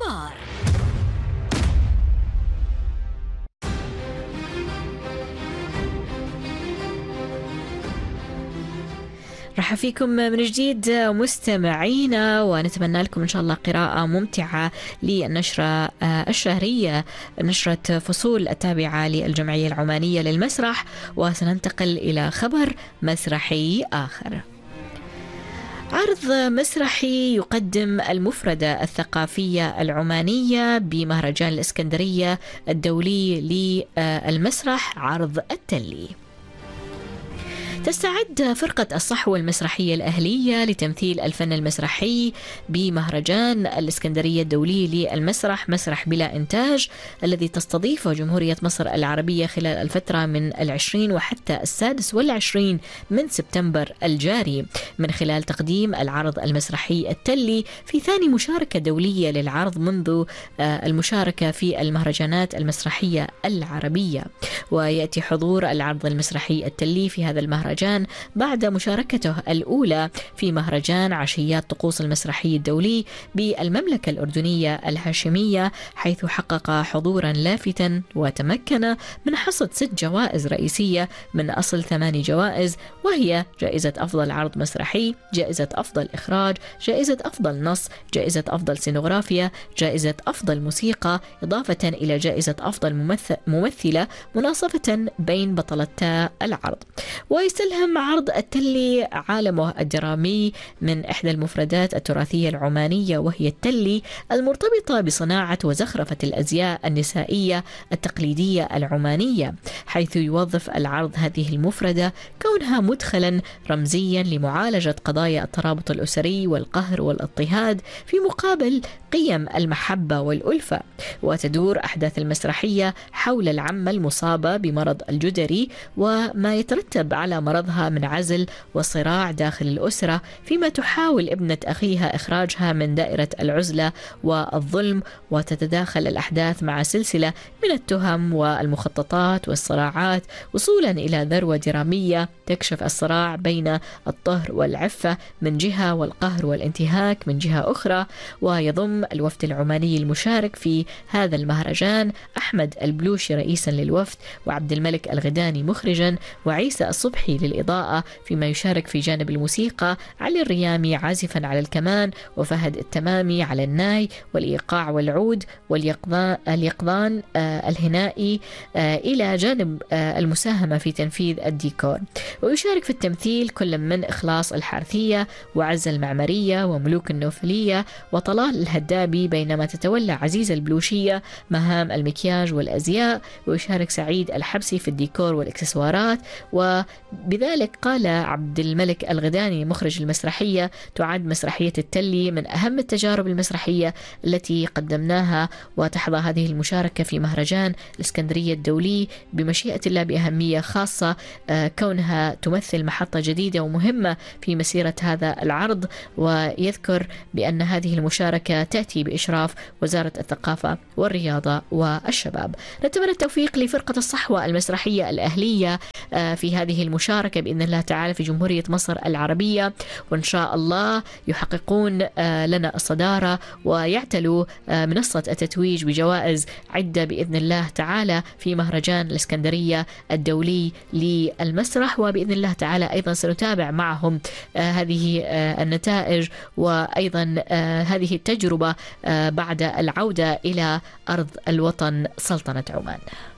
الأخبار. رح فيكم من جديد مستمعينا، ونتمنى لكم إن شاء الله قراءة ممتعة للنشرة الشهرية، نشرة فصول التابعة للجمعية العمانية للمسرح. وسننتقل إلى خبر مسرحي آخر. عرض مسرحي يقدم المفردة الثقافية العمانية بمهرجان الإسكندرية الدولي للمسرح، عرض التلي. تستعد فرقة الصحوة المسرحية الأهلية لتمثيل الفن المسرحي بمهرجان الإسكندرية الدولي للمسرح، مسرح بلا إنتاج، الذي تستضيفه جمهورية مصر العربية خلال الفترة من 20 وحتى 26 من سبتمبر الجاري، من خلال تقديم العرض المسرحي التلي في ثاني مشاركة دولية للعرض منذ المشاركة في المهرجانات المسرحية العربية. ويأتي حضور العرض المسرحي التلي في هذا المهرجان بعد مشاركته الأولى في مهرجان عشيات طقوس المسرحي الدولي بالمملكة الأردنية الهاشمية، حيث حقق حضورا لافتا وتمكن من حصد 6 جوائز رئيسية من أصل 8 جوائز، وهي جائزة أفضل عرض مسرحي، جائزة أفضل إخراج، جائزة أفضل نص، جائزة أفضل سينوغرافيا، جائزة أفضل موسيقى، إضافة إلى جائزة أفضل ممثلة، مناصفة بين بطلتا العرض. ويستلهم عرض التلي عالمه الدرامي من إحدى المفردات التراثية العمانية، وهي التلي، المرتبطة بصناعة وزخرفة الأزياء النسائية التقليدية العمانية، حيث يوظف العرض هذه المفردة كونها مدخلا رمزيا لمعالجة قضايا الترابط الأسري والقهر والاضطهاد في مقابل قيم المحبة والألفة. وتدور أحداث المسرحية حول العمة المصابة بمرض الجدري وما يترتب على مرضها من عزل وصراع داخل الأسرة، فيما تحاول ابنة أخيها إخراجها من دائرة العزلة والظلم. وتتداخل الأحداث مع سلسلة من التهم والمخططات والصراعات، وصولا إلى ذروة درامية تكشف الصراع بين الطهر والعفة من جهة والقهر والانتهاك من جهة أخرى. ويضم الوفد العماني المشارك في هذا المهرجان أحمد البلوشي رئيسا للوفد، وعبد الملك الغداني مخرجا، وعيسى الصبحي للإضاءة، فيما يشارك في جانب الموسيقى علي الريامي عازفا على الكمان، وفهد التمامي على الناي والإيقاع والعود، واليقظان الهنائي إلى جانب المساهمة في تنفيذ الديكور. ويشارك في التمثيل كل من إخلاص الحارثية وعز المعمرية وملوك النوفلية وطلال الهدابي، بينما تتولى عزيزة البلوشية مهام المكياج والأزياء. ويشارك سعيد الحبسي في الديكور والإكسسوارات. وبذلك قال عبد الملك الغداني مخرج المسرحية: تعد مسرحية التلي من أهم التجارب المسرحية التي قدمناها، وتحظى هذه المشاركة في مهرجان الإسكندرية الدولي بمشيئة الله بأهمية خاصة، كونها تمثل محطة جديدة ومهمة في مسيرة هذا العرض. ويذكر بأن هذه المشاركة تأتي بإشراف وزارة الثقافة والرياضة والشباب. نتمنى التوفيق لفرقة الصحوة المسرحية الأهلية في هذه المشاركة بإذن الله تعالى في جمهورية مصر العربية، وإن شاء الله يحققون لنا الصدارة ويعتلوا منصة التتويج بجوائز عدة بإذن الله تعالى في مهرجان الإسكندرية الدولي للمسرح. وبإذن الله تعالى أيضا سنتابع معهم هذه النتائج وأيضا هذه التجربة بعد العودة إلى أرض الوطن سلطنة عمان.